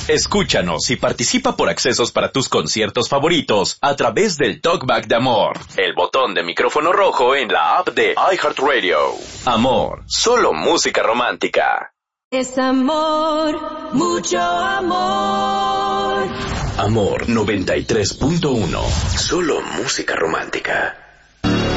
Escúchanos y participa por accesos para tus conciertos favoritos a través del Talkback de Amor, el botón de micrófono rojo en la app de iHeartRadio. Amor, solo música romántica. Es amor, mucho amor. Amor 93.1, solo música romántica.